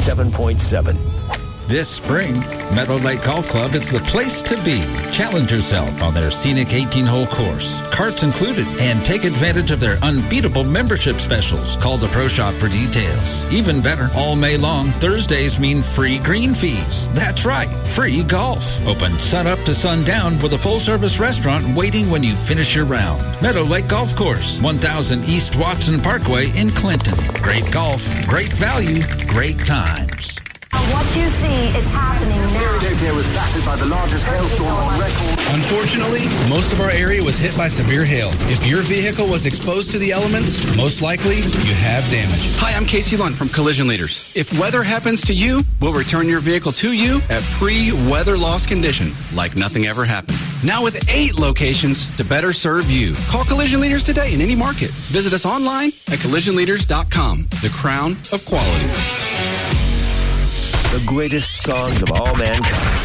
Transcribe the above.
97.7. This spring, Meadow Lake Golf Club is the place to be. Challenge yourself on their scenic 18-hole course. Carts included, and take advantage of their unbeatable membership specials. Call the Pro Shop for details. Even better, all May long, Thursdays mean free green fees. That's right, free golf. Open sun up to sundown with a full-service restaurant waiting when you finish your round. Meadow Lake Golf Course, 1000 East Watson Parkway in Clinton. Great golf, great value, great times. What you see is happening now. Philadelphia was battered by the largest hailstorm on record. Unfortunately, most of our area was hit by severe hail. If your vehicle was exposed to the elements, most likely you have damage. Hi, I'm Casey Lund from Collision Leaders. If weather happens to you, we'll return your vehicle to you at pre-weather loss condition, like nothing ever happened. Now with 8 locations to better serve you. Call Collision Leaders today in any market. Visit us online at collisionleaders.com. The crown of quality. The greatest songs of all mankind.